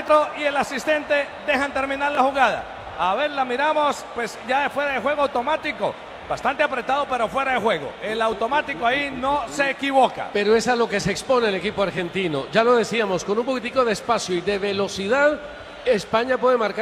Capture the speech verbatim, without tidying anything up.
árbitro y el asistente dejan terminar la jugada. A ver, la miramos, pues ya fuera de juego automático. Bastante apretado, pero fuera de juego. El automático ahí no se equivoca. Pero es a lo que se expone el equipo argentino. Ya lo decíamos, con un poquitico de espacio y de velocidad, España puede marcar.